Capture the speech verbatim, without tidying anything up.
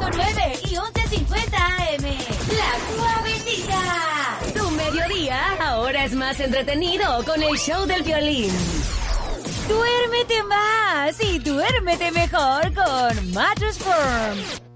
nueve y once cincuenta A M. La Suavecita. Tu mediodía ahora es más entretenido con el show del violín. Duérmete más y duérmete mejor con Mattress Firm.